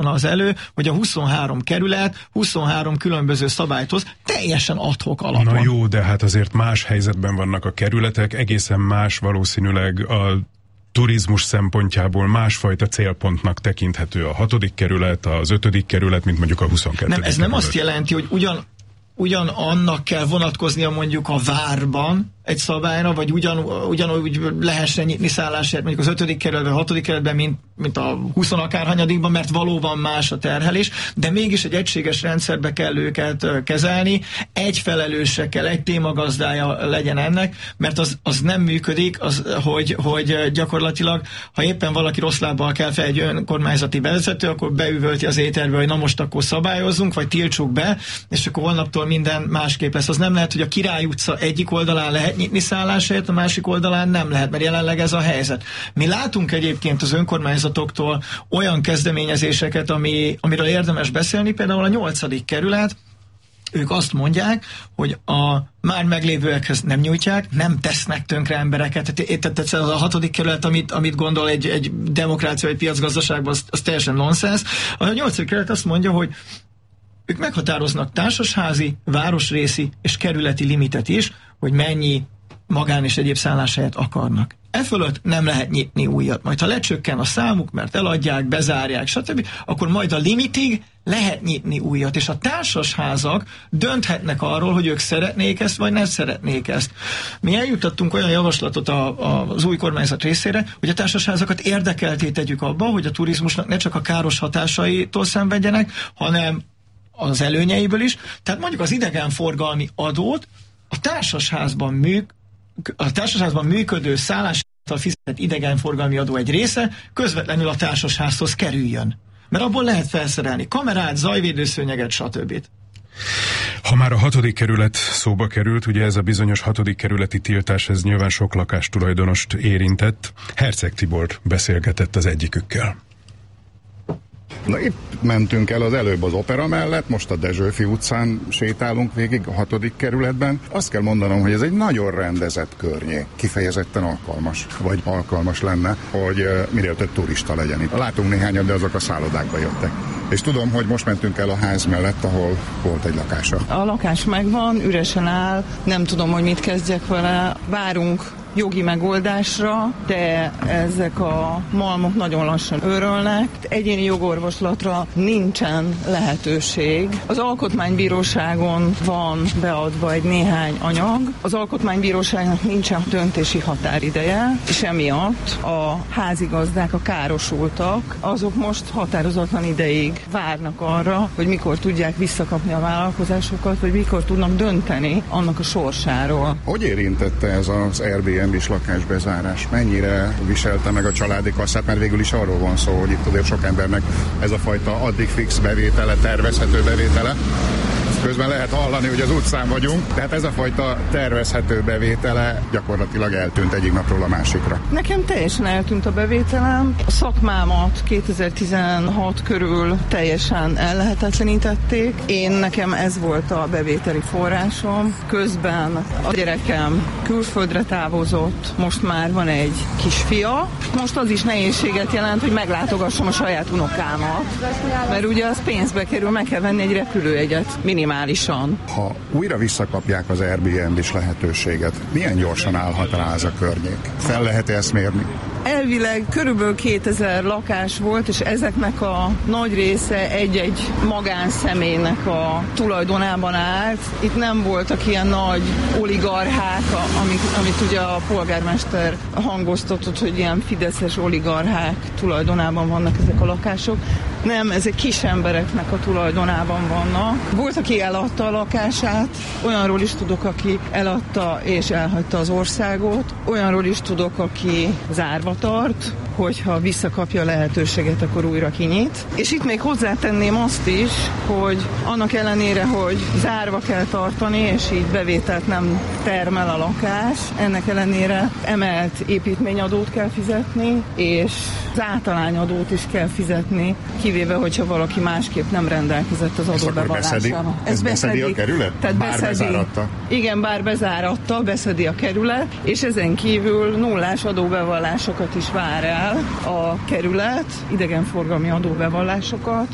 volna az elő, hogy a 23 kerület 23 különböző szabályhoz teljesen ad hoc alapon. Na jó, de hát azért más helyzetben vannak a kerületek, egészen más valószínűleg a turizmus szempontjából másfajta célpontnak tekinthető a 6. kerület, az 5. kerület, mint mondjuk a 22. Nem, ez nem azt jelenti, hogy ugyanannak kell vonatkoznia mondjuk a várban egy szabályra, vagy ugyanúgy lehessen nyitni szállásért mondjuk az 5. kerületben, 6. kerületben, mint a 20 akárhanyadikban, mert valóban más a terhelés, de mégis egy egységes rendszerbe kell őket kezelni, egy felelőse kell, egy témagazdája legyen ennek, mert az nem működik, hogy gyakorlatilag, ha éppen valaki rossz lábbal kell fel egy önkormányzati vezető, akkor beüvölti az éterbe, hogy na most akkor szabályozzunk, vagy tiltsuk be, és akkor holnaptól minden másképp lesz. Az nem lehet, hogy a Király utca egyik oldalán lehet nyitni szállásért, a másik oldalán nem lehet, mert jelenleg ez a helyzet. Mi látunk egyébként az önkormányzatoktól olyan kezdeményezéseket, amiről érdemes beszélni, például a 8. kerület, ők azt mondják, hogy a már meglévőekhez nem nyújtják, nem tesznek tönkre embereket. Tehát a 6. kerület, amit gondol egy demokrácia, egy piacgazdaságban, az teljesen nonsens. A 8. kerület azt mondja, hogy ők meghatároznak társasházi, városrészi és kerületi limitet is, hogy mennyi magán és egyéb szálláshelyet akarnak. E fölött nem lehet nyitni újat. Majd ha lecsökken a számuk, mert eladják, bezárják, stb., akkor majd a limitig lehet nyitni újat, és a társasházak dönthetnek arról, hogy ők szeretnék ezt, vagy nem szeretnék ezt. Mi eljutottunk olyan javaslatot az új kormányzat részére, hogy a társasházakat érdekelté tegyük abba, hogy a turizmusnak ne csak a káros hatásaitól szenvedjenek, hanem az előnyeiből is. Tehát mondjuk az idegenforgalmi adót a társasházban működő szállás által fizetett idegenforgalmi adó egy része közvetlenül a társasházhoz kerüljön. Mert abból lehet felszerelni kamerát, zajvédőszőnyeget, stb. Ha már a 6. kerület szóba került, ugye ez a bizonyos 6. kerületi tiltás, ez nyilván sok lakástulajdonost érintett. Herceg Tibor beszélgetett az egyikükkel. Na itt mentünk el az előbb az Opera mellett, most a Dezsőfi utcán sétálunk végig a 6. kerületben. Azt kell mondanom, hogy ez egy nagyon rendezett környék, kifejezetten alkalmas lenne, hogy minél több turista legyen itt. Látunk néhányat, de azok a szállodákba jöttek. És tudom, hogy most mentünk el a ház mellett, ahol volt egy lakása. A lakás megvan, üresen áll, nem tudom, hogy mit kezdjek vele. Várunk jogi megoldásra, de ezek a malmok nagyon lassan őrölnek. Egyéni jogorvoslatra nincsen lehetőség. Az Alkotmánybíróságon van beadva egy néhány anyag. Az Alkotmánybíróságnak nincsen döntési határideje, és emiatt a házigazdák, a károsultak, azok most határozatlan ideig várnak arra, hogy mikor tudják visszakapni a vállalkozásokat, vagy mikor tudnak dönteni annak a sorsáról. Hogy érintette ez az Airbnb-s lakásbezárás? Mennyire viselte meg a családi kasszát? Mert végül is arról van szó, hogy itt azért sok embernek ez a fajta addig fix bevétele, tervezhető bevétele. Közben lehet hallani, hogy az utcán vagyunk, tehát ez a fajta tervezhető bevétele gyakorlatilag eltűnt egyik napról a másikra. Nekem teljesen eltűnt a bevételem. A szakmámat 2016 körül teljesen ellehetetlenítették. Nekem ez volt a bevételi forrásom. Közben a gyerekem külföldre távozott, most már van egy kisfia. Most az is nehézséget jelent, hogy meglátogassam a saját unokámat. Mert ugye az pénzbe kerül, meg kell venni egy repülőjegyet minimálisan. Ha újra visszakapják az Airbnb-s lehetőséget, milyen gyorsan állhat rá ez a környék? Fel lehet ezt mérni? Elvileg körülbelül 2000 lakás volt, és ezeknek a nagy része egy-egy magánszemélynek a tulajdonában állt. Itt nem voltak ilyen nagy oligarchák, amit ugye a polgármester hangoztatott, hogy ilyen fideszes oligarchák tulajdonában vannak ezek a lakások. Nem, ezek kis embereknek a tulajdonában vannak. Volt, aki eladta a lakását, olyanról is tudok, aki eladta és elhagyta az országot, olyanról is tudok, aki zárva tart, hogyha visszakapja a lehetőséget, akkor újra kinyit. És itt még hozzátenném azt is, hogy annak ellenére, hogy zárva kell tartani, és így bevételt nem termel a lakás, ennek ellenére emelt építményadót kell fizetni, és az általányadót is kell fizetni, kivéve, hogyha valaki másképp nem rendelkezett az adóbevallásával. Ez beszedi a kerület? Tehát bár bezáratta? Igen, bár bezáratta, beszedi a kerület, és ezen kívül nullás adóbevallásokat is vár el a kerület, idegenforgalmi adóbevallásokat,